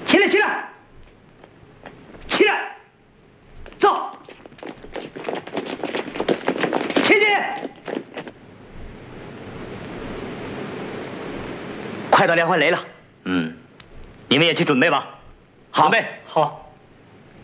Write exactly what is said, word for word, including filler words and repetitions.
起来，起来，起来，走，起去，快到连环雷了。嗯，你们也去准备吧。好，准备好。